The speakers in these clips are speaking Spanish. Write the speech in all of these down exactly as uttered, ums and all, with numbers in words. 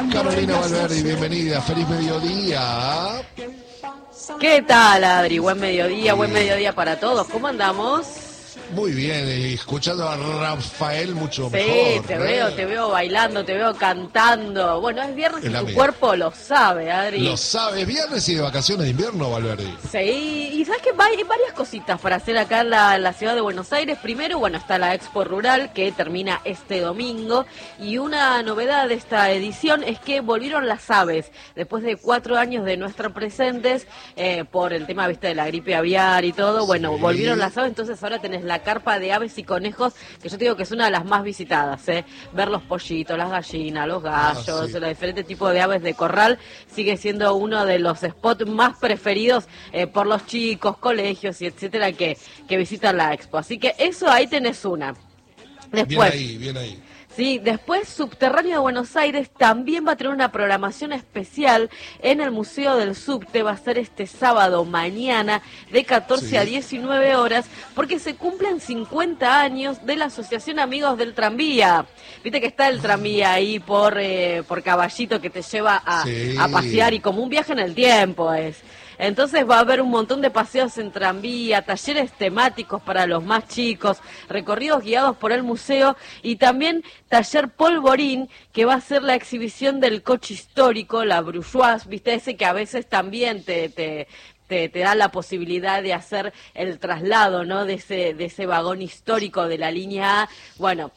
Carolina Valverde, bienvenida, feliz mediodía. ¿Qué tal, Adri? Buen mediodía, buen mediodía para todos. ¿Cómo andamos? Muy bien, escuchando a Rafael mucho sí, mejor. Sí, te ¿eh? veo, te veo bailando, te veo cantando. Bueno, es viernes y tu amiga. cuerpo lo sabe, Adri. Lo sabe, viernes y de vacaciones de invierno, Valverde. Sí, y sabes que hay varias cositas para hacer acá en la, en la ciudad de Buenos Aires. Primero, bueno, está la Expo Rural que termina este domingo. Y una novedad de esta edición es que volvieron las aves. Después de cuatro años de no estar presentes eh, por el tema, viste, de la gripe aviar y todo, bueno, Sí. volvieron las aves, entonces ahora tenés la carpa de aves y conejos, que yo te digo que es una de las más visitadas, ¿eh? Ver los pollitos, las gallinas, los gallos, Ah, sí. los diferentes tipos de aves de corral, sigue siendo uno de los spots más preferidos eh, por los chicos, colegios y etcétera que, que visitan la expo. Así que eso ahí tenés una. Después, Bien ahí, bien ahí. Sí, después Subterráneo de Buenos Aires también va a tener una programación especial en el Museo del Subte, va a ser este sábado mañana de catorce Sí. a diecinueve horas, porque se cumplen cincuenta años de la Asociación Amigos del Tranvía. Viste que está el tranvía ahí por, eh, por Caballito que te lleva a, Sí. a pasear y como un viaje en el tiempo es. Entonces va a haber un montón de paseos en tranvía, talleres temáticos para los más chicos, recorridos guiados por el museo y también taller polvorín, que va a ser la exhibición del coche histórico, la Brujoise, viste ese que a veces también te... te Te, te da la posibilidad de hacer el traslado, ¿no? De ese de ese vagón histórico de la línea A. Bueno,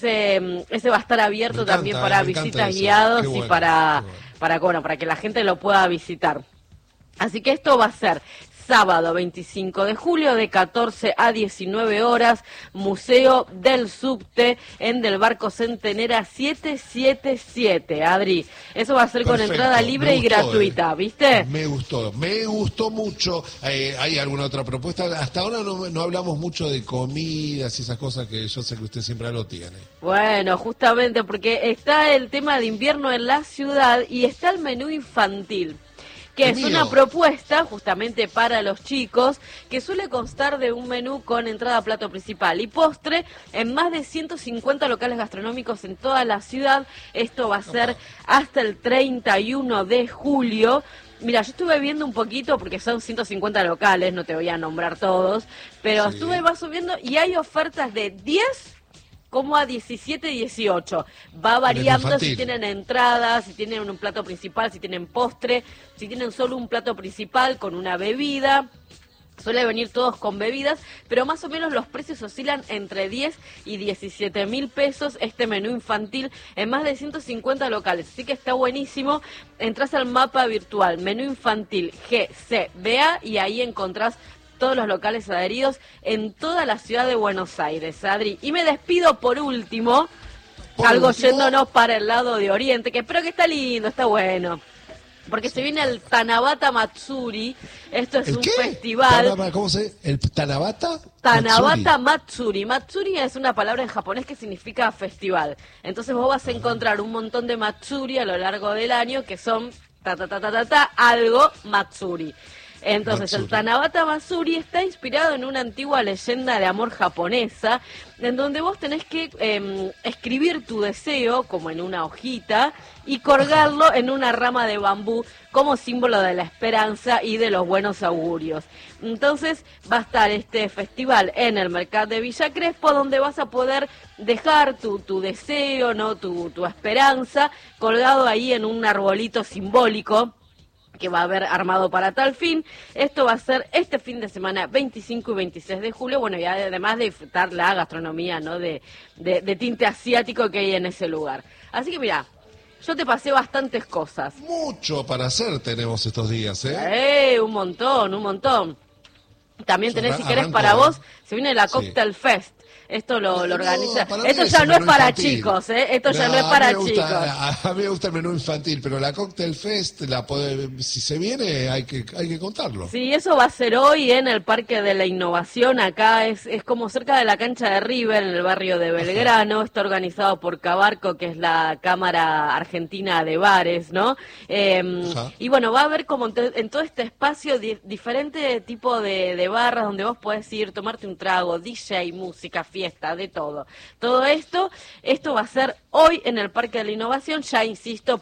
ese ese va a estar abierto Me encanta, también para me encanta visitas eso. guiados Qué y bueno, para qué bueno. para bueno, para que la gente lo pueda visitar. Así que esto va a ser sábado veinticinco de julio de catorce a diecinueve horas, Museo del Subte en Del Barco Centenera setecientos setenta y siete, Adri. Eso va a ser con Perfecto, entrada libre me y gustó, gratuita, eh. ¿viste? Me gustó, me gustó mucho. Eh, ¿Hay alguna otra propuesta? Hasta ahora no, no hablamos mucho de comidas y esas cosas que yo sé que usted siempre lo tiene. Bueno, justamente porque está el tema de invierno en la ciudad y está el menú infantil, que es mío. una propuesta justamente para los chicos, que suele constar de un menú con entrada, plato principal y postre en más de ciento cincuenta locales gastronómicos en toda la ciudad. Esto va a ser hasta el treinta y uno de julio. Mira, yo estuve viendo un poquito, porque son ciento cincuenta locales, no te voy a nombrar todos, pero Sí. estuve más subiendo y hay ofertas de diez como a diecisiete, dieciocho. Va variando infantil. si tienen entradas, si tienen un plato principal, si tienen postre, si tienen solo un plato principal con una bebida. Suele venir todos con bebidas, pero más o menos los precios oscilan entre diez y diecisiete mil pesos este menú infantil en más de ciento cincuenta locales. Así que está buenísimo. Entrás al mapa virtual, menú infantil G C B A, y ahí encontrás todos los locales adheridos en toda la ciudad de Buenos Aires, Adri. Y me despido por último, Por algo último. yéndonos para el lado de Oriente, que espero que está lindo, está bueno. Porque se viene el Tanabata Matsuri. Esto es ¿El un qué? festival. Tanaba- ¿Cómo se ¿El Tanabata? Tanabata Matsuri. Matsuri. Matsuri es una palabra en japonés que significa festival. Entonces vos vas a encontrar un montón de Matsuri a lo largo del año que son ta ta ta ta ta, ta algo Matsuri. Entonces, Matsuri. el Tanabata Matsuri está inspirado en una antigua leyenda de amor japonesa, en donde vos tenés que eh, escribir tu deseo, como en una hojita, y colgarlo en una rama de bambú, como símbolo de la esperanza y de los buenos augurios. Entonces, va a estar este festival en el Mercado de Villa Crespo, donde vas a poder dejar tu, tu deseo, ¿no? tu, tu esperanza, colgado ahí en un arbolito simbólico que va a haber armado para tal fin. Esto va a ser este fin de semana, veinticinco y veintiséis de julio, bueno, y además de disfrutar la gastronomía, ¿no? de, de, de tinte asiático que hay en ese lugar. Así que mira, yo te pasé bastantes cosas. Mucho para hacer tenemos estos días, ¿eh? Eh, un montón, un montón. También tenés, si querés, Arranco, para ¿eh? vos, se viene la Sí. Cocktail Fest. Esto lo, No, lo organiza. para mí Esto es ya el no es menú para infantil. chicos, ¿eh? Esto ya no, No, es a para mí me gusta- chicos. A, a mí me gusta el menú infantil, pero la Cocktail Fest, la puede, si se viene, hay que hay que contarlo. Sí, eso va a ser hoy en el Parque de la Innovación. Acá es, es como cerca de la cancha de River, en el barrio de Belgrano. Está organizado por Cabarco, que es la Cámara Argentina de Bares, ¿no? Eh, y bueno, va a haber como en, to- en todo este espacio di- diferente tipo de, de barras donde vos podés ir, tomarte un trago, D J, música, fiesta, de todo. Todo esto, esto va a ser hoy en el Parque de la Innovación. Ya insisto,